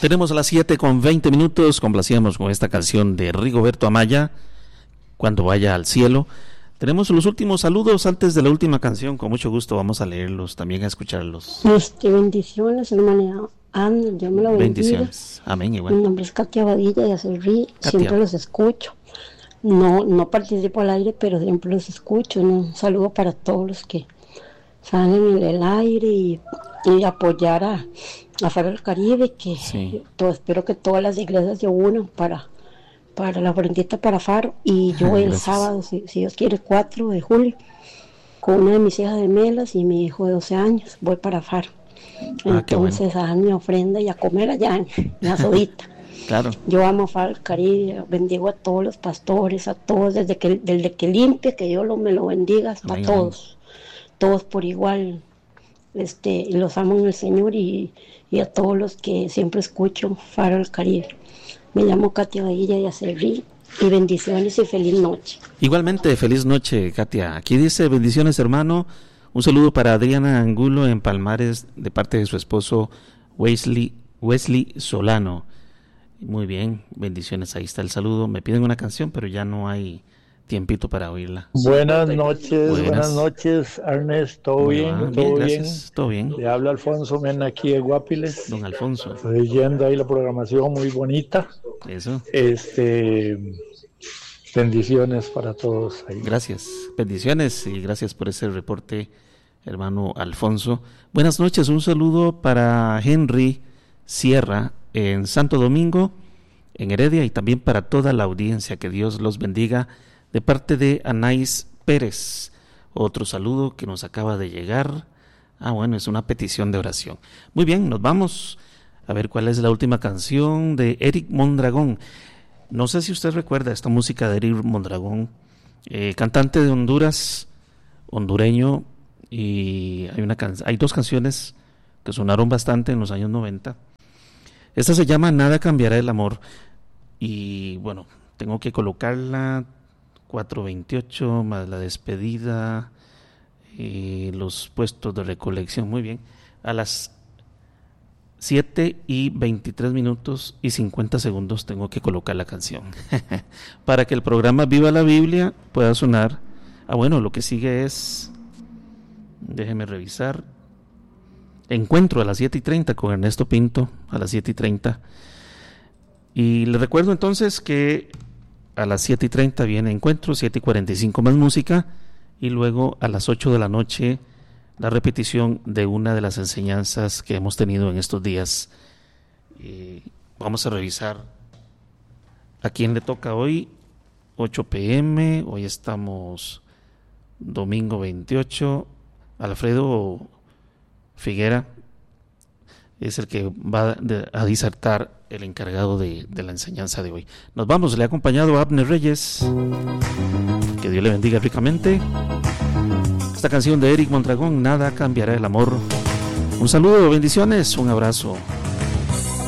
Tenemos a las 7:20. Complacíamos con esta canción de Rigoberto Amaya, Cuando vaya al cielo. Tenemos los últimos saludos antes de la última canción. Con mucho gusto vamos a leerlos, también a escucharlos. Bendiciones, hermana Ana, Dios me lo bendiga. Bendiciones, amén, igual. Mi nombre es Katia Badilla de Acerrí, siempre los escucho. No participo al aire, pero siempre los escucho. Un saludo para todos los que salen en el aire y apoyar a Faro del Caribe, que sí. Espero que todas las iglesias se unan para la ofrendita para Faro. Y yo el sábado, si Dios quiere, 4 de julio, con una de mis hijas gemelas y mi hijo de 12 años, voy para Faro. Entonces bueno, a dar mi ofrenda y a comer allá en la sodita. Claro. Yo amo a Faro del Caribe, bendigo a todos los pastores, a todos, desde que limpie, que Dios me lo bendiga, hasta todos por igual. Los amo en el Señor y a todos los que siempre escucho Faro del Caribe. Me llamo Katia Badilla de Acerrí y bendiciones y feliz noche. Igualmente, feliz noche, Katia. Aquí dice: bendiciones, hermano. Un saludo para Adriana Angulo en Palmares de parte de su esposo Wesley Solano. Muy bien, bendiciones, ahí está el saludo. Me piden una canción, pero ya no hay tiempito para oírla. Buenas noches, Ernest, ¿todo bien? Gracias, todo bien. Le habla Alfonso Mena aquí de Guapiles. Don Alfonso. Estoy yendo ahí la programación muy bonita. Eso. Bendiciones para todos ahí. Gracias, bendiciones y gracias por ese reporte, hermano Alfonso. Buenas noches, un saludo para Henry Sierra en Santo Domingo, en Heredia, y también para toda la audiencia. Que Dios los bendiga, de parte de Anaís Pérez. Otro saludo que nos acaba de llegar. Bueno, es una petición de oración. Muy bien, nos vamos a ver cuál es la última canción de Eric Mondragón. No sé si usted recuerda esta música de Eric Mondragón, cantante de Honduras, hondureño, y hay dos canciones que sonaron bastante en los años 90. Esta se llama Nada cambiará el amor, y bueno, tengo que colocarla 4:28 más la despedida y los puestos de recolección. Muy bien, a las 7:23:50 tengo que colocar la canción para que el programa Viva la Biblia pueda sonar. Bueno, lo que sigue es, déjeme revisar, Encuentro a las 7:30 con Ernesto Pinto a las 7:30. Y les recuerdo entonces que a las 7:30 viene Encuentro, 7:45 más música, y luego a las 8 de la noche la repetición de una de las enseñanzas que hemos tenido en estos días. Vamos a revisar a quién le toca hoy. 8 p.m. Hoy estamos domingo 28. Alfredo Figuera es el que va a disertar, el encargado de la enseñanza de hoy. Nos vamos, le ha acompañado Abner Reyes. Que Dios le bendiga ricamente. Esta canción de Eric Mondragón, Nada cambiará el amor. Un saludo, bendiciones, un abrazo.